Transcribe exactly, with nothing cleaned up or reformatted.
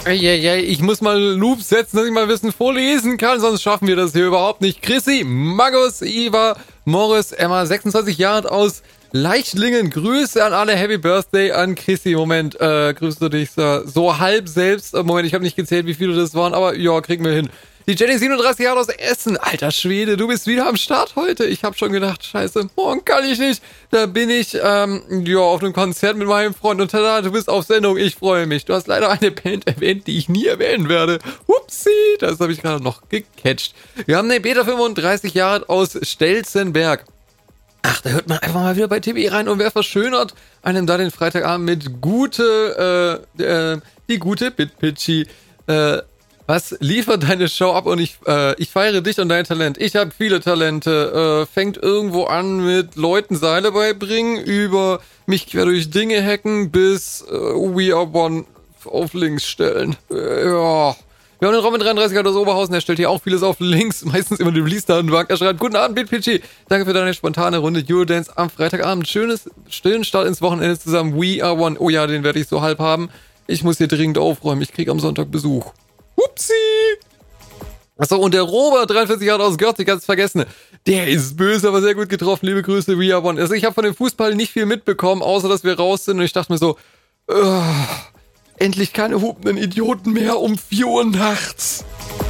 Eieiei, ich muss mal Loops setzen, dass ich mal ein bisschen vorlesen kann, sonst schaffen wir das hier überhaupt nicht. Chrissy, Magus, Iva, Morris, Emma, sechsundzwanzig Jahre alt aus Leichtlingen. Grüße an alle, Happy Birthday an Chrissy. Moment, äh, grüßt du dich so, so halb selbst. Moment, ich habe nicht gezählt, wie viele das waren, aber ja, kriegen wir hin. Die Jenny, siebenunddreißig Jahre aus Essen. Alter Schwede, du bist wieder am Start heute. Ich habe schon gedacht, scheiße, morgen kann ich nicht. Da bin ich, ähm, ja, auf einem Konzert mit meinem Freund und tada, du bist auf Sendung. Ich freue mich. Du hast leider eine Band erwähnt, die ich nie erwähnen werde. Upsi, das habe ich gerade noch gecatcht. Wir haben eine Beta, fünfunddreißig Jahre alt aus Stelzenberg. Ach, da hört man einfach mal wieder bei T V rein und wer verschönert einem da den Freitagabend mit gute, äh, äh, die gute Bitpitchy, äh, was liefert deine Show ab und ich, äh, ich feiere dich und dein Talent. Ich habe viele Talente. Äh, fängt irgendwo an mit Leuten Seile beibringen, über mich quer durch Dinge hacken, bis äh, We Are One auf links stellen. Äh, ja. Wir haben den Robin dreiunddreißig aus Oberhausen, der stellt hier auch vieles auf links, meistens immer die Release-Datenbank. Er schreibt, guten Abend, Bitpitchy. Danke für deine spontane Runde Eurodance am Freitagabend. Schönes, stillen Start ins Wochenende zusammen. We Are One. Oh ja, den werde ich so halb haben. Ich muss hier dringend aufräumen. Ich kriege am Sonntag Besuch. Upsi! Achso, und der Robert, dreiundvierzig Jahre aus Görz, ich ganz vergessen. Der ist böse, aber sehr gut getroffen. Liebe Grüße, We Are One. Also ich habe von dem Fußball nicht viel mitbekommen, außer dass wir raus sind. Und ich dachte mir so, uh, endlich keine hupenden Idioten mehr um vier Uhr nachts.